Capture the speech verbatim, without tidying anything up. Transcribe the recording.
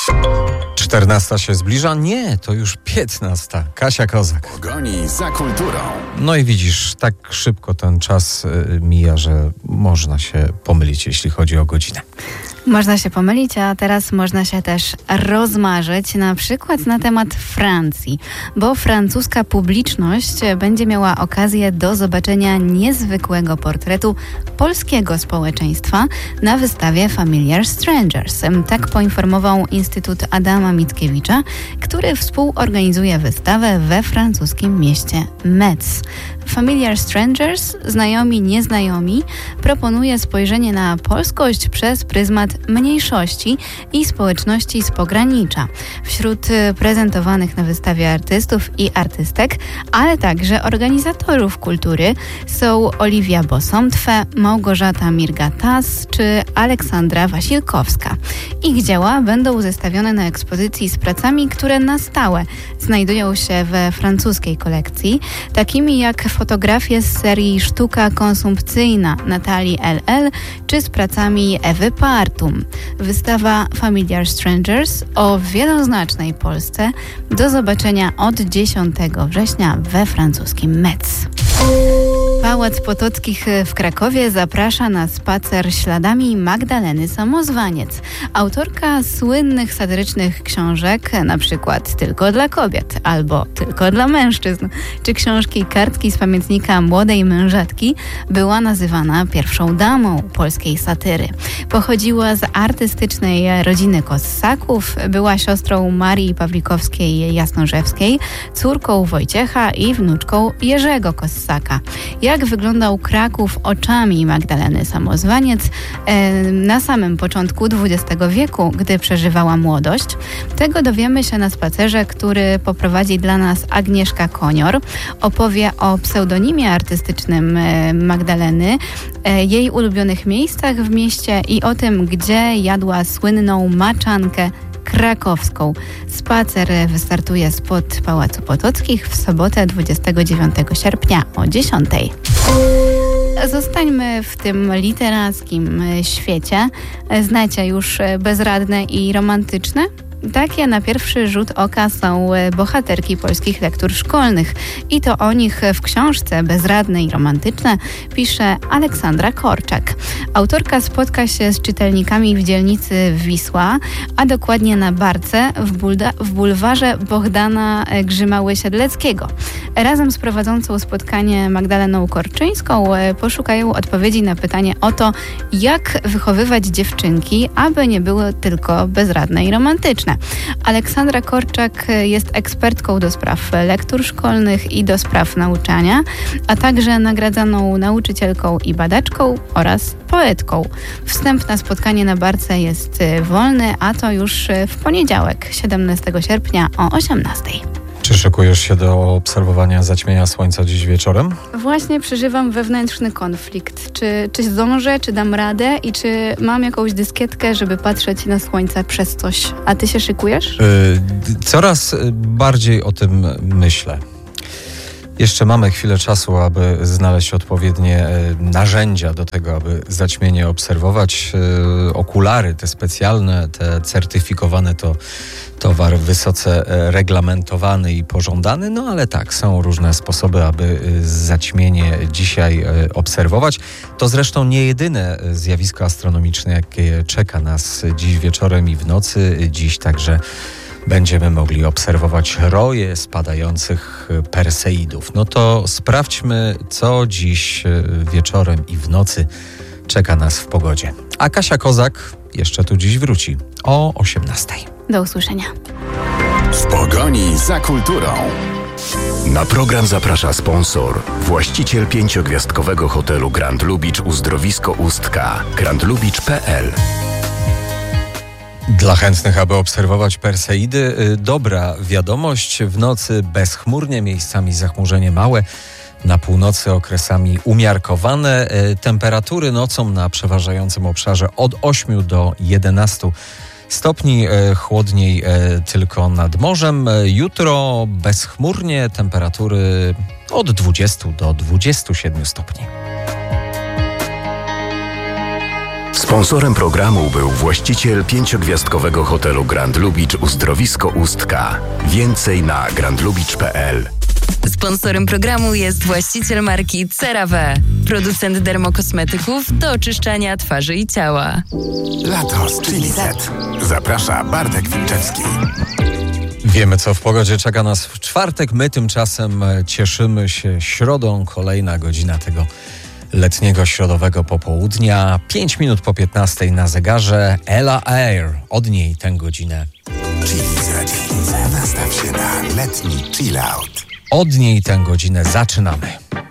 czternasta się zbliża? Nie, to już piętnasta. Kasia Kozak. Pogoni za kulturą. No i widzisz, tak szybko ten czas y, mija, że można się pomylić, jeśli chodzi o godzinę. Można się pomylić, a teraz można się też rozmarzyć, na przykład na temat Francji, bo francuska publiczność będzie miała okazję do zobaczenia niezwykłego portretu polskiego społeczeństwa na wystawie Familiar Strangers. Tak poinformował Instytut Adama Mickiewicza, który współorganizuje wystawę we francuskim mieście Metz. Familiar Strangers, znajomi, nieznajomi, proponuje spojrzenie na polskość przez pryzmat mniejszości i społeczności z pogranicza. Wśród prezentowanych na wystawie artystów i artystek, ale także organizatorów kultury są Oliwia Bosomtwe, Małgorzata Mirga-Tas czy Aleksandra Wasilkowska. Ich dzieła będą zestawione na ekspozycji z pracami, które na stałe znajdują się we francuskiej kolekcji, takimi jak fotografie z serii Sztuka konsumpcyjna Natalii L L czy z pracami Ewy Partum. Wystawa Familiar Strangers o wieloznacznej Polsce do zobaczenia od dziesiątego września we francuskim Metz. Pałac Potockich w Krakowie zaprasza na spacer śladami Magdaleny Samozwaniec. Autorka słynnych satyrycznych książek, na przykład Tylko dla kobiet albo Tylko dla mężczyzn, czy książki Kartki z pamiętnika młodej mężatki, była nazywana pierwszą damą polskiej satyry. Pochodziła z artystycznej rodziny Kossaków, była siostrą Marii Pawlikowskiej-Jasnorzewskiej, córką Wojciecha i wnuczką Jerzego Kossaka. Jak wyglądał Kraków oczami Magdaleny Samozwaniec e, na samym początku dwudziestego wieku, gdy przeżywała młodość? Tego dowiemy się na spacerze, który poprowadzi dla nas Agnieszka Konior. Opowie o pseudonimie artystycznym e, Magdaleny, e, jej ulubionych miejscach w mieście i o tym, gdzie jadła słynną maczankę krakowską. Spacer wystartuje spod Pałacu Potockich w sobotę dwudziestego dziewiątego sierpnia o dziesiątej. Zostańmy w tym literackim świecie. Znacie już Bezradne i Romantyczne? Takie na pierwszy rzut oka są bohaterki polskich lektur szkolnych i to o nich w książce Bezradne i Romantyczne pisze Aleksandra Korczak. Autorka spotka się z czytelnikami w dzielnicy Wisła, a dokładnie na Barce w, bulda- w bulwarze Bohdana Grzymały-Siedleckiego. Razem z prowadzącą spotkanie Magdaleną Korczyńską poszukają odpowiedzi na pytanie o to, jak wychowywać dziewczynki, aby nie były tylko bezradne i romantyczne. Aleksandra Korczak jest ekspertką do spraw lektur szkolnych i do spraw nauczania, a także nagradzaną nauczycielką i badaczką oraz poetką. Wstęp na spotkanie na Barce jest wolny, a to już w poniedziałek, siedemnastego sierpnia o osiemnastej. Czy szykujesz się do obserwowania zaćmienia słońca dziś wieczorem? Właśnie przeżywam wewnętrzny konflikt. Czy, czy zdążę, czy dam radę i czy mam jakąś dyskietkę, żeby patrzeć na słońce przez coś. A ty się szykujesz? Yy, coraz bardziej o tym myślę. Jeszcze mamy chwilę czasu, aby znaleźć odpowiednie narzędzia do tego, aby zaćmienie obserwować. Okulary, te specjalne, te certyfikowane, to towar wysoce reglamentowany i pożądany, no ale tak, są różne sposoby, aby zaćmienie dzisiaj obserwować. To zresztą nie jedyne zjawisko astronomiczne, jakie czeka nas dziś wieczorem i w nocy. Dziś także będziemy mogli obserwować roje spadających Perseidów. No to sprawdźmy, co dziś wieczorem i w nocy czeka nas w pogodzie. A Kasia Kozak jeszcze tu dziś wróci o osiemnastej. Do usłyszenia. W pogoni za kulturą. Na program zaprasza sponsor, właściciel pięciogwiazdkowego hotelu Grand Lubicz Uzdrowisko Ustka, grand lubicz kropka p l. Dla chętnych, aby obserwować Perseidy, dobra wiadomość. W nocy bezchmurnie, miejscami zachmurzenie małe. Na północy okresami umiarkowane. Temperatury nocą na przeważającym obszarze od ośmiu do jedenastu stopni. Chłodniej tylko nad morzem. Jutro bezchmurnie, temperatury od dwudziestu do dwudziestu siedmiu stopni. Sponsorem programu był właściciel pięciogwiazdkowego hotelu Grand Lubicz Uzdrowisko Ustka. Więcej na grand lubicz kropka p l. Sponsorem programu jest właściciel marki CeraVe, producent dermokosmetyków do oczyszczania twarzy i ciała. Lato z Chili Set. Zaprasza Bartek Wilczewski. Wiemy, co w pogodzie czeka nas w czwartek. My tymczasem cieszymy się środą. Kolejna godzina tego letniego środowego popołudnia. Pięć minut po piętnastej na zegarze. Ella Eyre. Od niej tę godzinę. Chili Set. Nastaw się na letni chill out. Od niej tę godzinę zaczynamy.